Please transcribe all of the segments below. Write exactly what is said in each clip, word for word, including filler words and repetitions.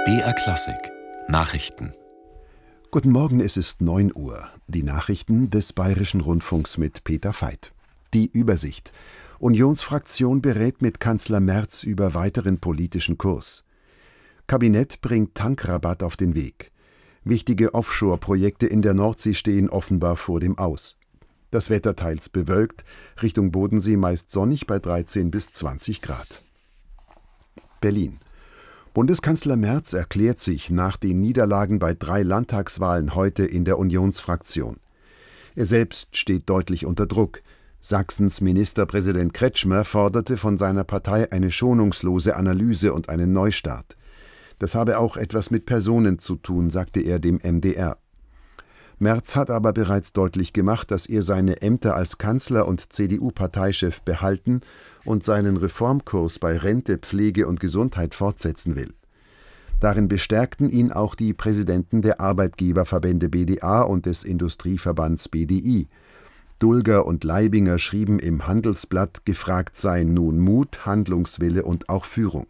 B R Klassik Nachrichten. Guten Morgen, es ist neun Uhr. Die Nachrichten des Bayerischen Rundfunks mit Peter Veit. Die Übersicht. Unionsfraktion berät mit Kanzler Merz über weiteren politischen Kurs. Kabinett bringt Tankrabatt auf den Weg. Wichtige Offshore-Projekte in der Nordsee stehen offenbar vor dem Aus. Das Wetter teils bewölkt, Richtung Bodensee meist sonnig bei dreizehn bis zwanzig Grad. Berlin. Bundeskanzler Merz erklärt sich nach den Niederlagen bei drei Landtagswahlen heute in der Unionsfraktion. Er selbst steht deutlich unter Druck. Sachsens Ministerpräsident Kretschmer forderte von seiner Partei eine schonungslose Analyse und einen Neustart. Das habe auch etwas mit Personen zu tun, sagte er dem M D R. Merz hat aber bereits deutlich gemacht, dass er seine Ämter als Kanzler und C D U-Parteichef behalten und seinen Reformkurs bei Rente, Pflege und Gesundheit fortsetzen will. Darin bestärkten ihn auch die Präsidenten der Arbeitgeberverbände B D A und des Industrieverbands B D I. Dulger und Leibinger schrieben im Handelsblatt, gefragt seien nun Mut, Handlungswille und auch Führung.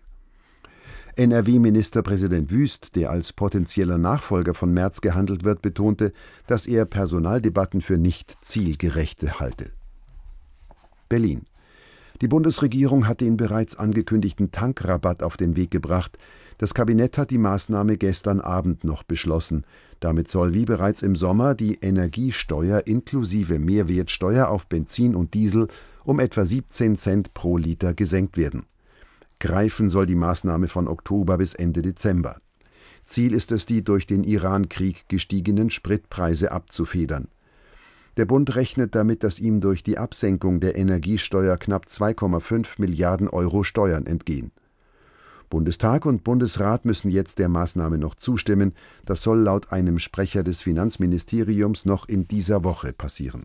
N R W-Ministerpräsident Wüst, der als potenzieller Nachfolger von Merz gehandelt wird, betonte, dass er Personaldebatten für nicht zielgerechte halte. Berlin. Die Bundesregierung hat den bereits angekündigten Tankrabatt auf den Weg gebracht. Das Kabinett hat die Maßnahme gestern Abend noch beschlossen. Damit soll wie bereits im Sommer die Energiesteuer inklusive Mehrwertsteuer auf Benzin und Diesel um etwa siebzehn Cent pro Liter gesenkt werden. Greifen soll die Maßnahme von Oktober bis Ende Dezember. Ziel ist es, die durch den Iran-Krieg gestiegenen Spritpreise abzufedern. Der Bund rechnet damit, dass ihm durch die Absenkung der Energiesteuer knapp zwei Komma fünf Milliarden Euro Steuern entgehen. Bundestag und Bundesrat müssen jetzt der Maßnahme noch zustimmen. Das soll laut einem Sprecher des Finanzministeriums noch in dieser Woche passieren.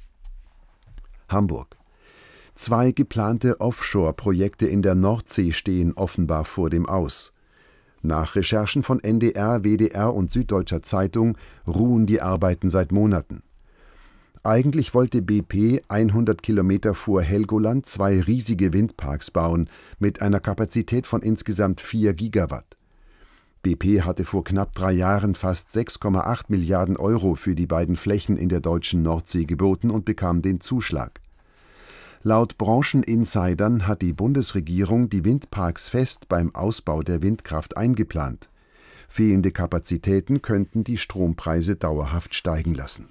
Hamburg. Zwei geplante Offshore-Projekte in der Nordsee stehen offenbar vor dem Aus. Nach Recherchen von N D R, W D R und Süddeutscher Zeitung ruhen die Arbeiten seit Monaten. Eigentlich wollte B P hundert Kilometer vor Helgoland zwei riesige Windparks bauen, mit einer Kapazität von insgesamt vier Gigawatt. B P hatte vor knapp drei Jahren fast sechs Komma acht Milliarden Euro für die beiden Flächen in der deutschen Nordsee geboten und bekam den Zuschlag. Laut Brancheninsidern hat die Bundesregierung die Windparks fest beim Ausbau der Windkraft eingeplant. Fehlende Kapazitäten könnten die Strompreise dauerhaft steigen lassen.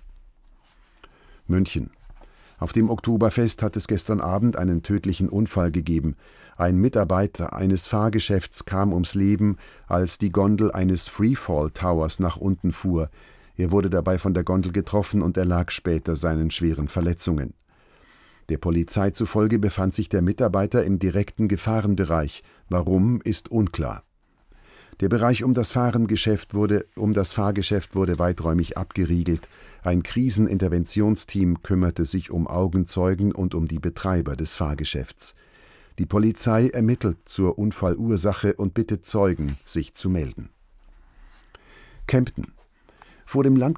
München. Auf dem Oktoberfest hat es gestern Abend einen tödlichen Unfall gegeben. Ein Mitarbeiter eines Fahrgeschäfts kam ums Leben, als die Gondel eines Freefall Towers nach unten fuhr. Er wurde dabei von der Gondel getroffen und erlag später seinen schweren Verletzungen. Der Polizei zufolge befand sich der Mitarbeiter im direkten Gefahrenbereich. Warum, ist unklar. Der Bereich um das Fahrengeschäft wurde, um das Fahrgeschäft wurde weiträumig abgeriegelt. Ein Kriseninterventionsteam kümmerte sich um Augenzeugen und um die Betreiber des Fahrgeschäfts. Die Polizei ermittelt zur Unfallursache und bittet Zeugen, sich zu melden. Kempten. Vor dem Land